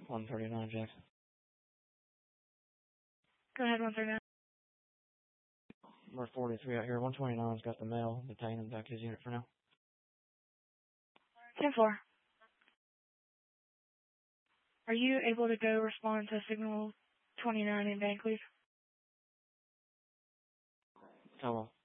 139, Jackson. Go ahead, 139. We're 43 out here. 129's got the mail. Detain him back to his unit for now. 10-4. Are you able to go respond to signal 29 in Vancouver? Hello.